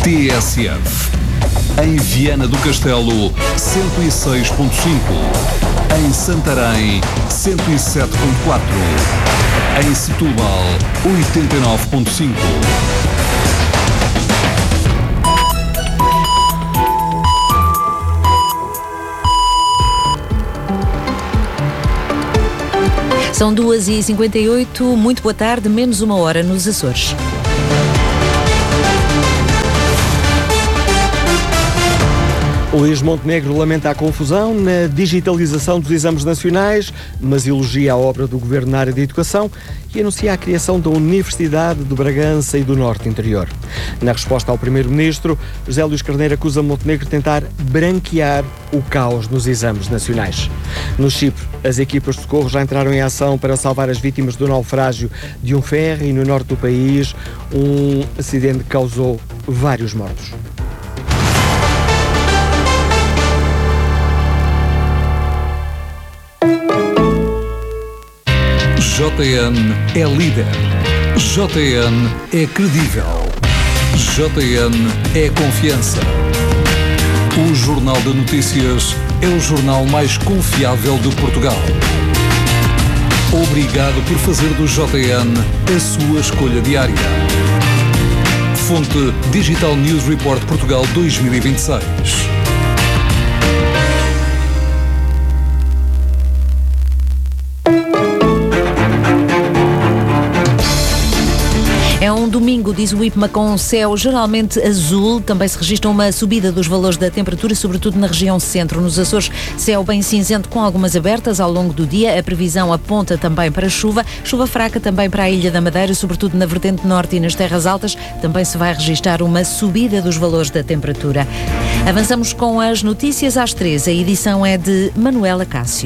TSF. Em Viana do Castelo, 106.5. Em Santarém, 107.4. Em Setúbal, 89.5. São 2h58, muito boa tarde, menos uma hora nos Açores. Luís Montenegro lamenta a confusão na digitalização dos exames nacionais, mas elogia a obra do Governo na área de educação e anuncia a criação da Universidade de Bragança e do Norte Interior. Na resposta ao Primeiro-Ministro, José Luís Carneiro acusa Montenegro de tentar branquear o caos nos exames nacionais. No Chipre, as equipas de socorro já entraram em ação para salvar as vítimas do naufrágio de um ferry no norte do país, um acidente que causou vários mortos. JN é líder. JN é credível. JN é confiança. O Jornal de Notícias é o jornal mais confiável de Portugal. Obrigado por fazer do JN a sua escolha diária. Fonte Digital News Report Portugal 2026. É um domingo, diz o IPMA, com céu geralmente azul. Também se registra uma subida dos valores da temperatura, sobretudo na região centro. Nos Açores, céu bem cinzento com algumas abertas ao longo do dia. A previsão aponta também para chuva. Chuva fraca também para a Ilha da Madeira, sobretudo na vertente norte e nas terras altas. Também se vai registrar uma subida dos valores da temperatura. Avançamos com as notícias às 3. A edição é de Manuela Cássio.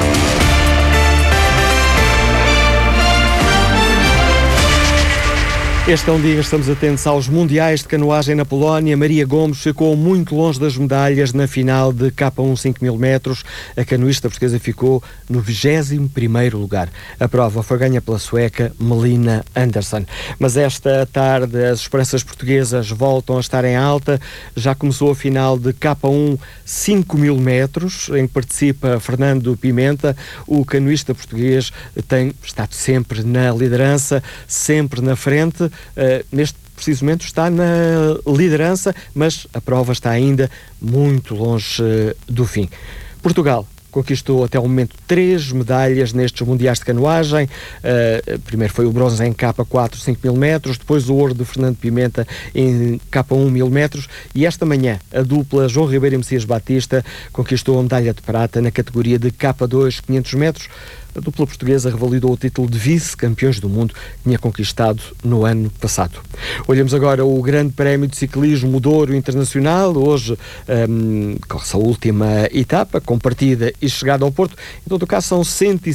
Este é um dia que estamos atentos aos Mundiais de Canoagem na Polónia. Maria Gomes ficou muito longe das medalhas na final de K1 5.000 metros. A canoísta portuguesa ficou no 21º lugar. A prova foi ganha pela sueca Melina Andersson. Mas esta tarde as esperanças portuguesas voltam a estar em alta. Já começou a final de K1 5.000 metros, em que participa Fernando Pimenta. O canoísta português tem estado sempre na liderança, sempre na frente. Neste preciso momento está na liderança, mas a prova está ainda muito longe do fim. Portugal conquistou até o momento 3 medalhas nestes Mundiais de Canoagem. Primeiro foi o bronze em K4 5.000 metros, depois o ouro de Fernando Pimenta em K1 1.000 metros e esta manhã a dupla João Ribeiro e Messias Batista conquistou a medalha de prata na categoria de K2 500 metros. A dupla portuguesa revalidou o título de vice-campeões do mundo que tinha conquistado no ano passado. Olhamos agora o Grande Prémio de Ciclismo Douro Internacional. Hoje corre-se a última etapa, com partida e chegada ao Porto. Em todo o caso, são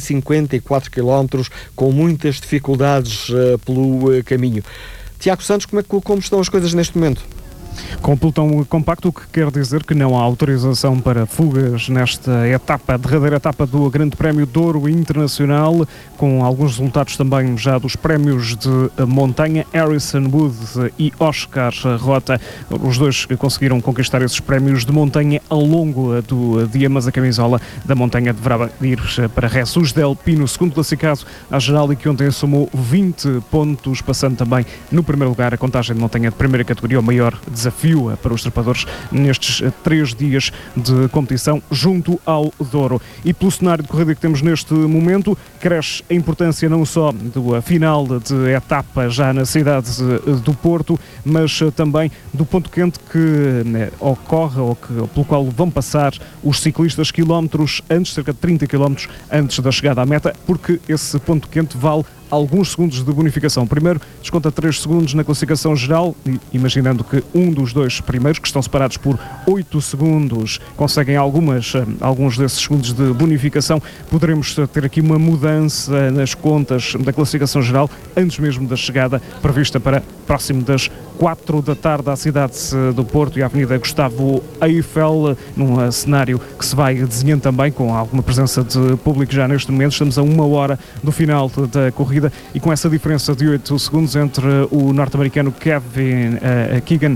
154 km, com muitas dificuldades pelo caminho. Tiago Santos, como estão as coisas neste momento? Com o pelotão compacto, o que quer dizer que não há autorização para fugas nesta etapa, a derradeira etapa do Grande Prémio Douro Internacional, com alguns resultados também já dos prémios de montanha. Harrison Wood e Oscar Rota, os dois conseguiram conquistar esses prémios de montanha ao longo do dia, mas a camisola da montanha deverá ir para Jesus del Pino, segundo classificado à geral, e que ontem somou 20 pontos, passando também no primeiro lugar a contagem de montanha de primeira categoria, o maior desafio para os trepadores nestes 3 dias de competição junto ao Douro. E pelo cenário de corrida que temos neste momento, cresce a importância não só da final de etapa já na cidade do Porto, mas também do ponto quente que ocorre, ou pelo qual vão passar os ciclistas quilómetros antes, cerca de 30 quilómetros antes da chegada à meta, porque esse ponto quente vale alguns segundos de bonificação. Primeiro, desconta 3 segundos na classificação geral, imaginando que um dos 2 primeiros, que estão separados por 8 segundos, conseguem alguns desses segundos de bonificação. Poderemos ter aqui uma mudança nas contas da classificação geral, antes mesmo da chegada prevista para próximo das 4 da tarde à cidade do Porto e à Avenida Gustavo Eiffel, num cenário que se vai desenhando também com alguma presença de público já neste momento. Estamos a 1 hora do final da corrida e com essa diferença de 8 segundos entre o norte-americano Keegan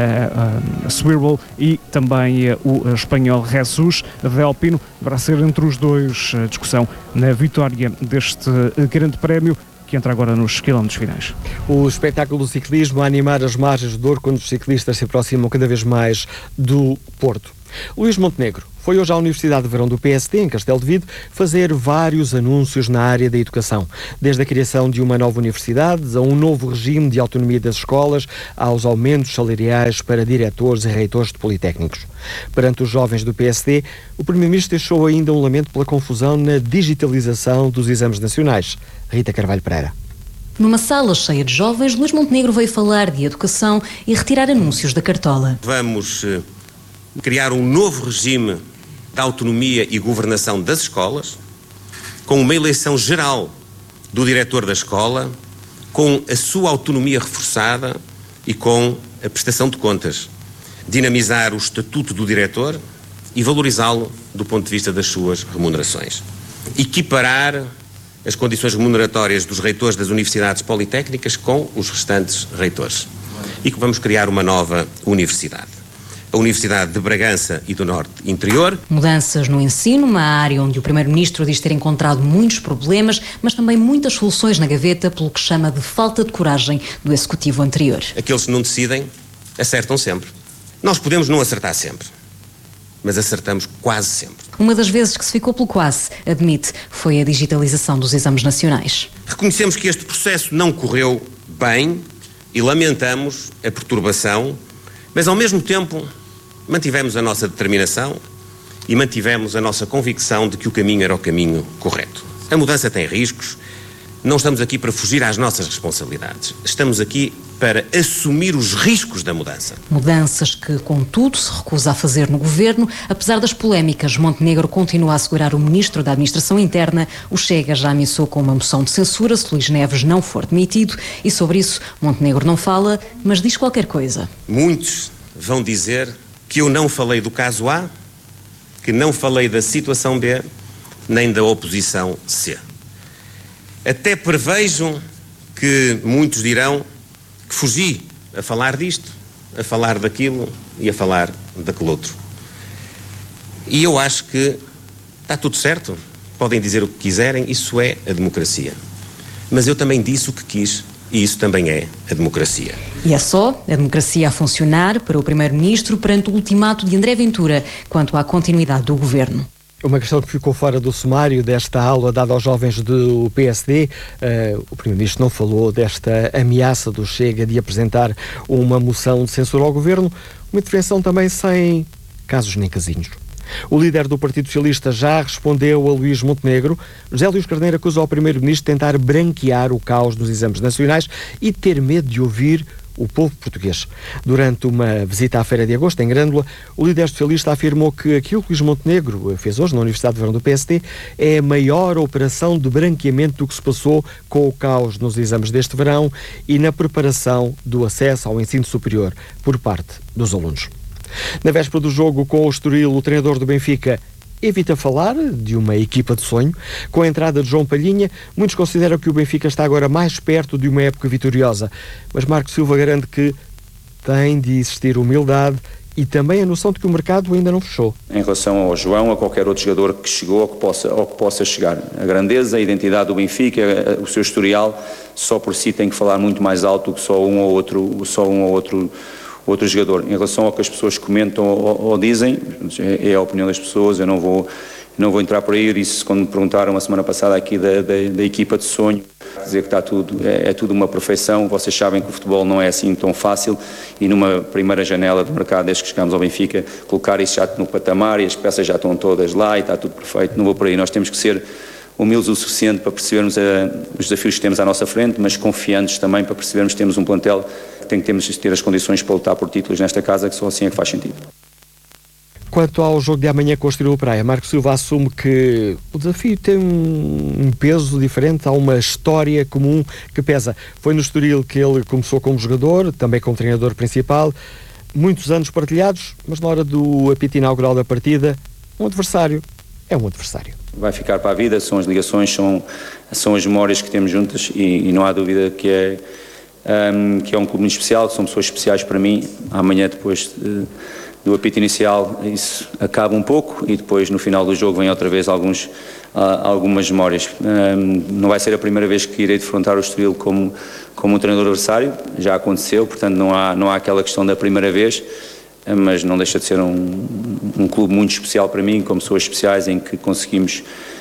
Swirl e também o espanhol Jesus Del Pino. Deverá ser entre os dois a discussão na vitória deste grande prémio, que entra agora nos quilómetros finais. O espetáculo do ciclismo a animar as margens do Douro quando os ciclistas se aproximam cada vez mais do Porto. Luís Montenegro foi hoje à Universidade de Verão do PSD, em Castelo de Vide, fazer vários anúncios na área da educação. Desde a criação de uma nova universidade, a um novo regime de autonomia das escolas, aos aumentos salariais para diretores e reitores de politécnicos. Perante os jovens do PSD, o Primeiro-Ministro deixou ainda um lamento pela confusão na digitalização dos exames nacionais. Rita Carvalho Pereira. Numa sala cheia de jovens, Luís Montenegro veio falar de educação e retirar anúncios da cartola. Vamos criar um novo regime de autonomia e governação das escolas, com uma eleição geral do diretor da escola, com a sua autonomia reforçada e com a prestação de contas. Dinamizar o estatuto do diretor e valorizá-lo do ponto de vista das suas remunerações. Equiparar as condições remuneratórias dos reitores das universidades politécnicas com os restantes reitores. E que vamos criar uma nova universidade. A Universidade de Bragança e do Norte Interior. Mudanças no ensino, uma área onde o Primeiro-Ministro diz ter encontrado muitos problemas, mas também muitas soluções na gaveta, pelo que chama de falta de coragem do Executivo anterior. Aqueles que não decidem, acertam sempre. Nós podemos não acertar sempre, mas acertamos quase sempre. Uma das vezes que se ficou pelo quase, admite, foi a digitalização dos exames nacionais. Reconhecemos que este processo não correu bem e lamentamos a perturbação, mas ao mesmo tempo mantivemos a nossa determinação e mantivemos a nossa convicção de que o caminho era o caminho correto. A mudança tem riscos, não estamos aqui para fugir às nossas responsabilidades, estamos aqui para assumir os riscos da mudança. Mudanças que, contudo, se recusa a fazer no governo. Apesar das polémicas, Montenegro continua a assegurar o Ministro da Administração Interna. O Chega já ameaçou com uma moção de censura se Luís Neves não for demitido e sobre isso Montenegro não fala, mas diz qualquer coisa. Muitos vão dizer que eu não falei do caso A, que não falei da situação B, nem da oposição C. Até prevejo que muitos dirão que fugi a falar disto, a falar daquilo e a falar daquele outro. E eu acho que está tudo certo, podem dizer o que quiserem, isso é a democracia. Mas eu também disse o que quis e isso também é a democracia. E é só a democracia a funcionar para o Primeiro-Ministro perante o ultimato de André Ventura quanto à continuidade do governo. Uma questão que ficou fora do sumário desta aula dada aos jovens do PSD. O Primeiro-Ministro não falou desta ameaça do Chega de apresentar uma moção de censura ao Governo. Uma intervenção também sem casos nem casinhos. O líder do Partido Socialista já respondeu a Luís Montenegro. José Luís Carneiro acusa o Primeiro-Ministro de tentar branquear o caos dos exames nacionais e ter medo de ouvir o povo português. Durante uma visita à Feira de Agosto, em Grândola, o líder socialista afirmou que aquilo que Luís Montenegro fez hoje na Universidade de Verão do PSD é a maior operação de branqueamento do que se passou com o caos nos exames deste verão e na preparação do acesso ao ensino superior por parte dos alunos. Na véspera do jogo com o Estoril, o treinador do Benfica evita falar de uma equipa de sonho. Com a entrada de João Palhinha, muitos consideram que o Benfica está agora mais perto de uma época vitoriosa. Mas Marco Silva garante que tem de existir humildade e também a noção de que o mercado ainda não fechou. Em relação ao João, a qualquer outro jogador que chegou ou que possa chegar. A grandeza, a identidade do Benfica, o seu historial, só por si tem que falar muito mais alto do que só um ou outro jogador. Em relação ao que as pessoas comentam ou dizem, é a opinião das pessoas, eu não vou entrar por aí. Eu disse, quando me perguntaram a semana passada aqui da equipa de sonho, dizer que está tudo, é tudo uma perfeição. Vocês sabem que o futebol não é assim tão fácil e numa primeira janela de mercado, desde que chegamos ao Benfica, colocar isso já no patamar e as peças já estão todas lá e está tudo perfeito. Não vou por aí, nós temos que ser humildes o suficiente para percebermos os desafios que temos à nossa frente, mas confiantes também para percebermos que temos um plantel que temos de ter as condições para lutar por títulos nesta casa, que só assim é que faz sentido. Quanto ao jogo de amanhã com o Estoril Praia, Marco Silva assume que o desafio tem um peso diferente, há uma história comum que pesa. Foi no Estoril que ele começou como jogador, também como treinador principal, muitos anos partilhados, mas na hora do apito inaugural da partida, um adversário é um adversário. Vai ficar para a vida, são as ligações, são as memórias que temos juntas e não há dúvida que é um clube muito especial, que são pessoas especiais para mim. Amanhã, depois do apito inicial, isso acaba um pouco e depois no final do jogo vem outra vez algumas memórias. Não vai ser a primeira vez que irei defrontar o Estoril como um treinador adversário, já aconteceu, portanto não há aquela questão da primeira vez, mas não deixa de ser um clube muito especial para mim, com pessoas especiais em que conseguimos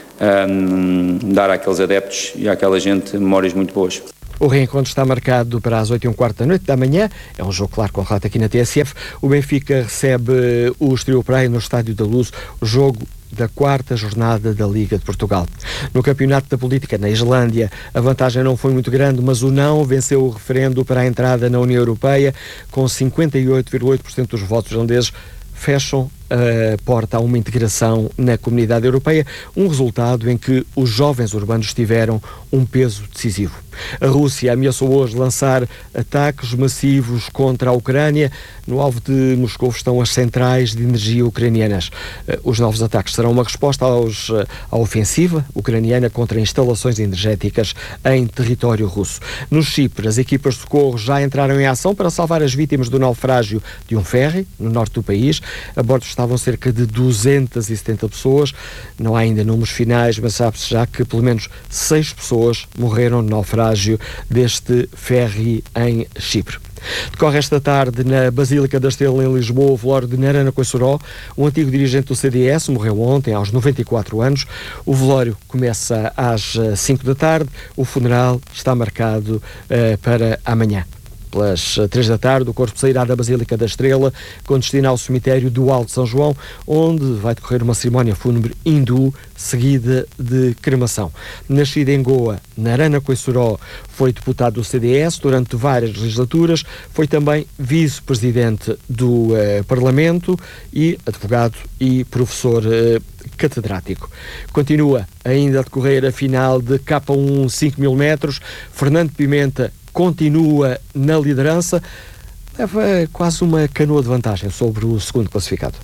dar àqueles adeptos e àquela gente memórias muito boas. O reencontro está marcado para as 8h15 da noite da manhã. É um jogo, claro, com relato aqui na TSF. O Benfica recebe o Estoril Praia no Estádio da Luz, o jogo da 4ª jornada da Liga de Portugal. No campeonato da política na Islândia, a vantagem não foi muito grande, mas o não venceu o referendo para a entrada na União Europeia, com 58,8% dos votos islandeses fecham a porta a uma integração na comunidade europeia, um resultado em que os jovens urbanos tiveram um peso decisivo. A Rússia ameaçou hoje lançar ataques massivos contra a Ucrânia. No alvo de Moscou estão as centrais de energia ucranianas. Os novos ataques serão uma resposta à ofensiva ucraniana contra instalações energéticas em território russo. No Chipre, as equipas de socorro já entraram em ação para salvar as vítimas do naufrágio de um ferry no norte do país. A bordo estavam cerca de 270 pessoas. Não há ainda números finais, mas sabe-se já que pelo menos 6 pessoas morreram no naufrágio deste ferry em Chipre. Decorre esta tarde na Basílica da Estrela, em Lisboa, o velório de Narana Coissoró. O antigo dirigente do CDS morreu ontem, aos 94 anos. O velório começa às 5 da tarde. O funeral está marcado para amanhã. Pelas 3 da tarde, o corpo sairá da Basílica da Estrela com destino ao cemitério do Alto São João, onde vai decorrer uma cerimónia fúnebre hindu seguida de cremação. Nascido em Goa, Narana Coissoró foi deputado do CDS durante várias legislaturas, foi também vice-presidente do Parlamento e advogado e professor catedrático. Continua ainda a decorrer a final de K1 5.000 metros. Fernando Pimenta continua na liderança, leva quase uma canoa de vantagem sobre o segundo classificado.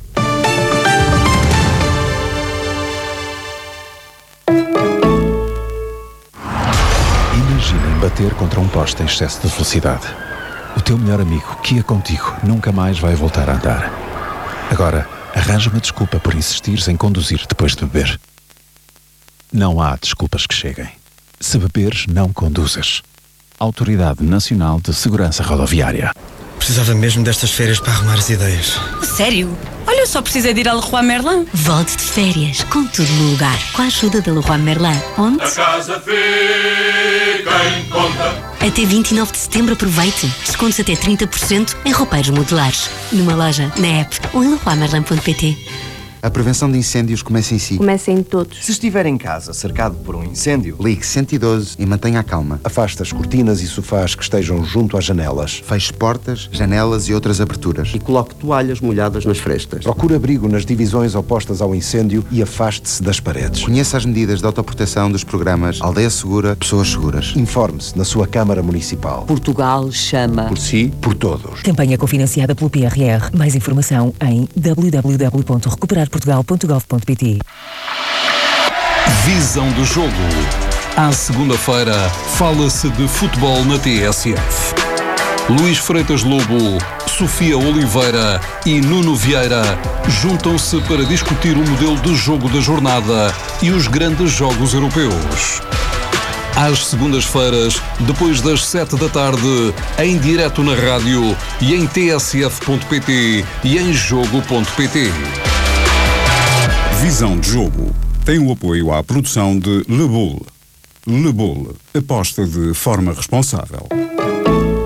Imaginem bater contra um poste em excesso de velocidade. O teu melhor amigo, que ia contigo, nunca mais vai voltar a andar. Agora, arranja uma desculpa por insistires em conduzir depois de beber. Não há desculpas que cheguem. Se beberes, não conduzas. Autoridade Nacional de Segurança Rodoviária. Precisava mesmo destas férias para arrumar as ideias. Sério? Olha, eu só precisei de ir à Leroy Merlin. Volte de férias, com tudo no lugar, com a ajuda da Leroy Merlin. Onde? A casa fica em conta. Até 29 de setembro aproveite. Descontos até 30% em roupeiros modulares. Numa loja, na app ou em leroymerlin.pt. A prevenção de incêndios começa em si. Começa em todos. Se estiver em casa cercado por um incêndio, ligue 112 e mantenha a calma. Afaste as cortinas e sofás que estejam junto às janelas. Feche portas, janelas e outras aberturas. E coloque toalhas molhadas nas frestas. Procure abrigo nas divisões opostas ao incêndio e afaste-se das paredes. Conheça as medidas de autoproteção dos programas Aldeia Segura, Pessoas Seguras. Informe-se na sua Câmara Municipal. Portugal chama. Por si, por todos. Campanha cofinanciada pelo PRR. Mais informação em www.recuperarportugal.gov.pt. Visão do jogo. À segunda-feira, fala-se de futebol na TSF. Luís Freitas Lobo, Sofia Oliveira e Nuno Vieira juntam-se para discutir o modelo de jogo da jornada e os grandes jogos europeus. Às segundas-feiras, depois das 7 da tarde, em direto na rádio e em tsf.pt e em jogo.pt. Visão de jogo tem o apoio à produção de Le Bull. Le Bull, aposta de forma responsável.